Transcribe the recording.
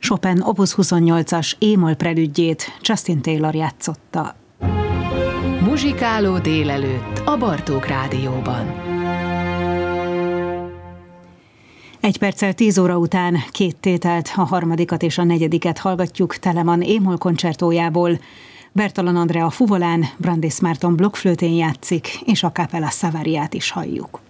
Chopin Opus 28-as E-moll prelüdjét Justin Taylor játszotta. Muzsikáló délelőtt a Bartók Rádióban. 1 perccel 10 óra után 2 tételt, a harmadikat és a negyediket hallgatjuk Telemann E-moll koncertójából. Bertalan Andrea fuvolán, Brandis Márton blokkflötén játszik, és a Capella Savariát is halljuk.